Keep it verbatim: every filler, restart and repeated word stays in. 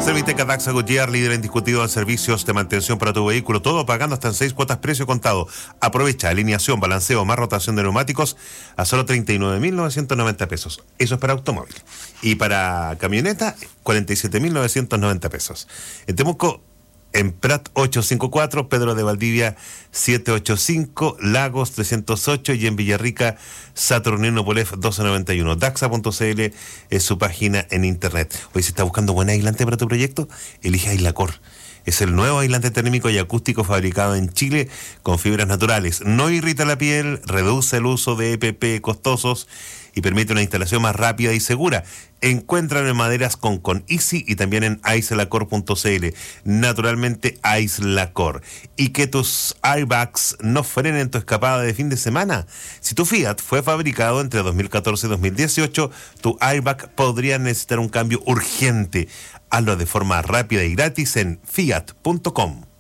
Serviteca Daxa Goodyear, líder indiscutido en servicios de mantención para tu vehículo, todo pagando hasta en seis cuotas precio contado. Aprovecha alineación, balanceo más rotación de neumáticos a solo treinta y nueve mil novecientos noventa pesos. Eso es para automóvil. Y para camioneta, cuarenta y siete mil novecientos noventa pesos. En Temuco, en Prat ochocientos cincuenta y cuatro, Pedro de Valdivia setecientos ochenta y cinco, Lagos trescientos ocho y en Villarrica Saturnino Polef doscientos noventa y uno. Daxa punto c l es su página en internet. Hoy, si está buscando buen aislante para tu proyecto, elige Aislacor. Es el nuevo aislante térmico y acústico fabricado en Chile con fibras naturales. No irrita la piel, reduce el uso de E P P costosos y permite una instalación más rápida y segura. Encuéntralo en Maderas con con Easy y también en aislacor punto c l. Naturalmente, Aislacor. Y que tus airbags no frenen tu escapada de fin de semana. Si tu Fiat fue fabricado entre dos mil catorce y dos mil dieciocho, tu airbag podría necesitar un cambio urgente. Hazlo de forma rápida y gratis en fiat punto com.